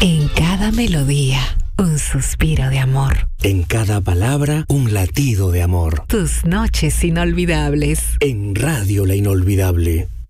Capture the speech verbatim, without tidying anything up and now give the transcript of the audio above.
En cada melodía, un suspiro de amor. En cada palabra, un latido de amor. Tus noches inolvidables. En Radio La Inolvidable.